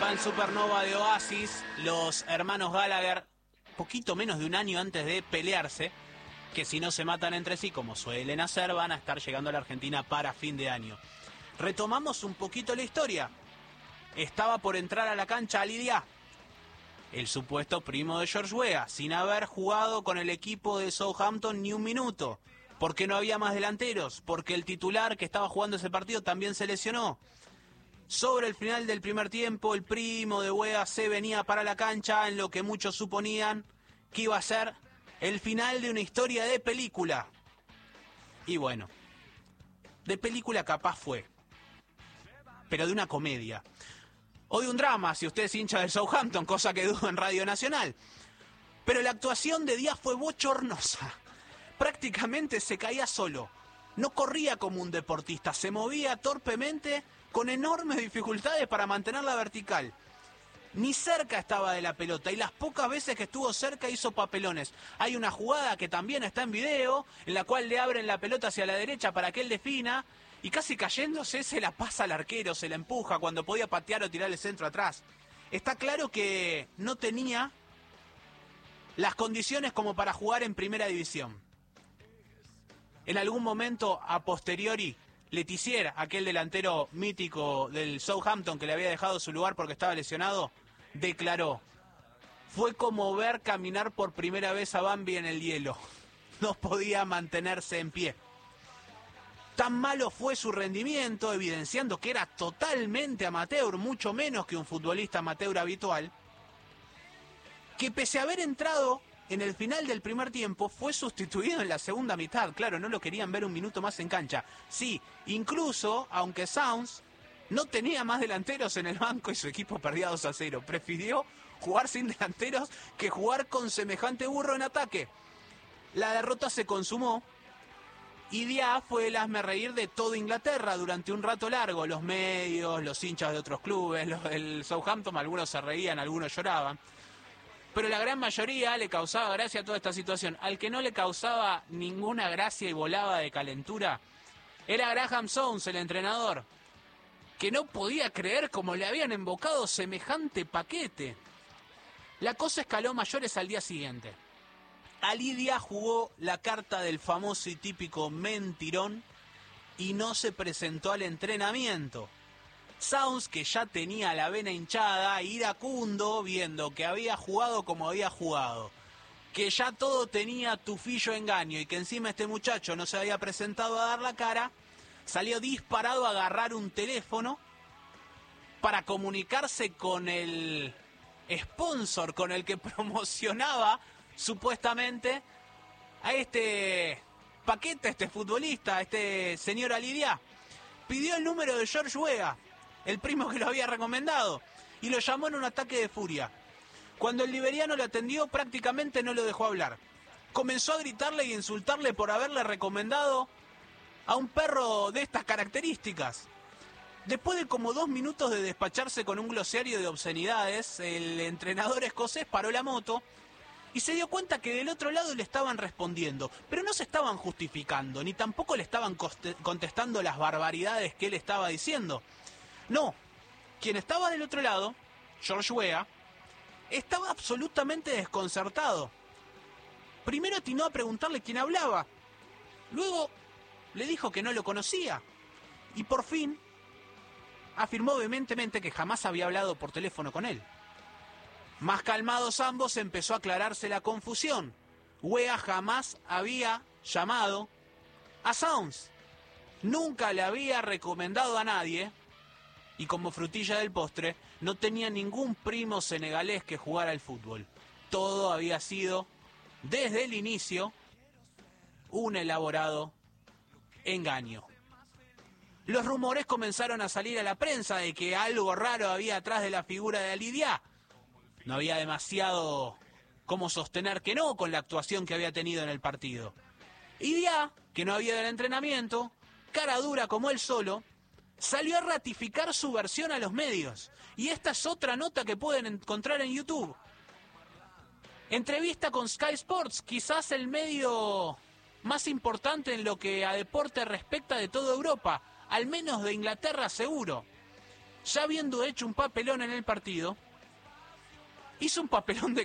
Fan supernova de Oasis, los hermanos Gallagher, poquito menos de un año antes de pelearse, que si no se matan entre sí, como suelen hacer, van a estar llegando a la Argentina para fin de año. Retomamos un poquito la historia. Estaba por entrar a la cancha Ali Dia, el supuesto primo de George Weah, sin haber jugado con el equipo de Southampton ni un minuto, porque no había más delanteros, porque el titular que estaba jugando ese partido también se lesionó. Sobre el final del primer tiempo, el primo de Weah se venía para la cancha en lo que muchos suponían que iba a ser el final de una historia de película. Y bueno, de película capaz fue, pero de una comedia. O de un drama, si usted es hincha del Southampton, cosa que dudo en Radio Nacional. Pero la actuación de Díaz fue bochornosa. Prácticamente se caía solo. No corría como un deportista, se movía torpemente con enormes dificultades para mantenerla vertical. Ni cerca estaba de la pelota y las pocas veces que estuvo cerca hizo papelones. Hay una jugada que también está en video, en la cual le abren la pelota hacia la derecha para que él defina y casi cayéndose se la pasa al arquero, se la empuja cuando podía patear o tirar el centro atrás. Está claro que no tenía las condiciones como para jugar en primera división. En algún momento, a posteriori, Letizia, aquel delantero mítico del Southampton que le había dejado su lugar porque estaba lesionado, declaró: fue como ver caminar por primera vez a Bambi en el hielo. No podía mantenerse en pie. Tan malo fue su rendimiento, evidenciando que era totalmente amateur, mucho menos que un futbolista amateur habitual, que pese a haber entrado en el final del primer tiempo, fue sustituido en la segunda mitad. Claro, no lo querían ver un minuto más en cancha. Sí, incluso, aunque Sounds no tenía más delanteros en el banco y su equipo perdía 2-0, prefirió jugar sin delanteros que jugar con semejante burro en ataque. La derrota se consumó y Dia fue el hazmerreír de toda Inglaterra durante un rato largo. Los medios, los hinchas de otros clubes, los del Southampton, algunos se reían, algunos lloraban. Pero la gran mayoría le causaba gracia a toda esta situación. Al que no le causaba ninguna gracia y volaba de calentura era Graham Souness, el entrenador, que no podía creer cómo le habían embocado semejante paquete. La cosa escaló mayores al día siguiente. Ali Dia jugó la carta del famoso y típico mentirón y no se presentó al entrenamiento. Souness, que ya tenía la vena hinchada, iracundo, viendo que había jugado como había jugado, que ya todo tenía tufillo engaño y que encima este muchacho no se había presentado a dar la cara, salió disparado a agarrar un teléfono para comunicarse con el sponsor con el que promocionaba supuestamente a este paquete, a este futbolista, a este señor Ali Dia. Pidió el número de George Weah, el primo que lo había recomendado, y lo llamó en un ataque de furia. Cuando el liberiano lo atendió, prácticamente no lo dejó hablar. Comenzó a gritarle y insultarle por haberle recomendado a un perro de estas características. Después de como 2 minutos de despacharse con un glosario de obscenidades, el entrenador escocés paró la moto y se dio cuenta que del otro lado le estaban respondiendo, pero no se estaban justificando, ni tampoco le estaban contestando las barbaridades que él estaba diciendo. No, quien estaba del otro lado, George Weah, estaba absolutamente desconcertado. Primero atinó a preguntarle quién hablaba, luego le dijo que no lo conocía, y por fin afirmó vehementemente que jamás había hablado por teléfono con él. Más calmados ambos, empezó a aclararse la confusión. Weah jamás había llamado a Souness, nunca le había recomendado a nadie, y como frutilla del postre, no tenía ningún primo senegalés que jugara al fútbol. Todo había sido, desde el inicio, un elaborado engaño. Los rumores comenzaron a salir a la prensa de que algo raro había atrás de la figura de Ali Dia. No había demasiado cómo sostener que no con la actuación que había tenido en el partido. Y Dia, que no había del entrenamiento, cara dura como él solo, salió a ratificar su versión a los medios. Y esta es otra nota que pueden encontrar en YouTube. Entrevista con Sky Sports, quizás el medio más importante en lo que a deporte respecta de toda Europa, al menos de Inglaterra seguro. ya habiendo hecho un papelón en el partido, hizo un papelón de